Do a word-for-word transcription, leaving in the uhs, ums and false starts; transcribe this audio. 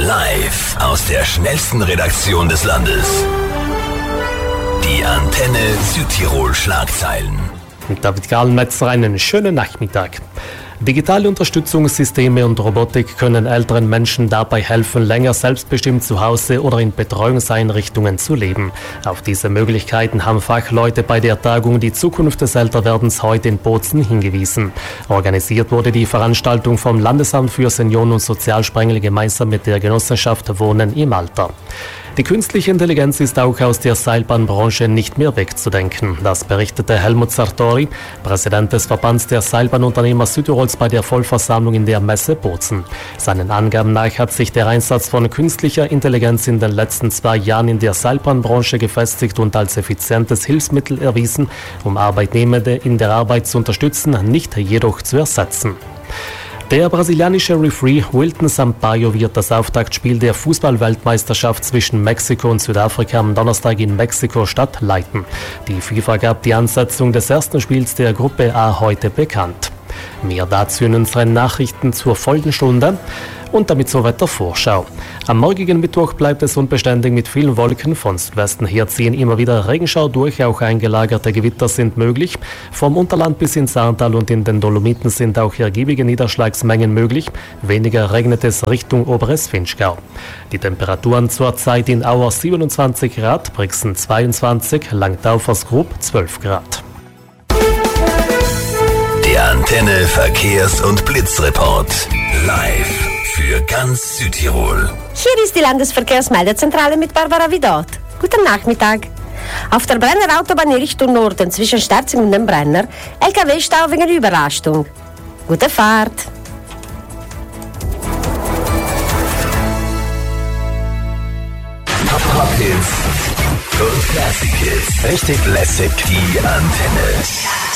Live aus der schnellsten Redaktion des Landes. Die Antenne Südtirol Schlagzeilen. Mit David Gahlenmetzer einen schönen Nachmittag. Digitale Unterstützungssysteme und Robotik können älteren Menschen dabei helfen, länger selbstbestimmt zu Hause oder in Betreuungseinrichtungen zu leben. Auf diese Möglichkeiten haben Fachleute bei der Tagung Die Zukunft des Älterwerdens heute in Bozen hingewiesen. Organisiert wurde die Veranstaltung vom Landesamt für Senioren- und Sozialsprengel gemeinsam mit der Genossenschaft Wohnen im Alter. Die künstliche Intelligenz ist auch aus der Seilbahnbranche nicht mehr wegzudenken. Das berichtete Helmut Sartori, Präsident des Verbands der Seilbahnunternehmer Südtirols, bei der Vollversammlung in der Messe Bozen. Seinen Angaben nach hat sich der Einsatz von künstlicher Intelligenz in den letzten zwei Jahren in der Seilbahnbranche gefestigt und als effizientes Hilfsmittel erwiesen, um Arbeitnehmende in der Arbeit zu unterstützen, nicht jedoch zu ersetzen. Der brasilianische Referee Wilton Sampaio wird das Auftaktspiel der Fußball-Weltmeisterschaft zwischen Mexiko und Südafrika am Donnerstag in Mexiko-Stadt leiten. Die FIFA gab die Ansetzung des ersten Spiels der Gruppe A heute bekannt. Mehr dazu in unseren Nachrichten zur folgenden Stunde. Und damit soweit der Vorschau. Am morgigen Mittwoch bleibt es unbeständig mit vielen Wolken. Von Südwesten her ziehen immer wieder Regenschauer durch, auch eingelagerte Gewitter sind möglich. Vom Unterland bis ins Saartal und in den Dolomiten sind auch ergiebige Niederschlagsmengen möglich. Weniger regnet es Richtung Oberes Vinschgau. Die Temperaturen zurzeit in Auer siebenundzwanzig Grad, Brixen zweiundzwanzig, Langtaufers Grub zwölf Grad. Der Antenne Verkehrs- und Blitzreport. Live für ganz Südtirol. Hier ist die Landesverkehrsmeldezentrale mit Barbara Vidot. Guten Nachmittag. Auf der Brenner Autobahn in Richtung Norden zwischen Sterzing und dem Brenner L K W-Stau wegen Überlastung. Gute Fahrt. Pop Hits und Classic Hits. Richtig lässig. Die Antenne.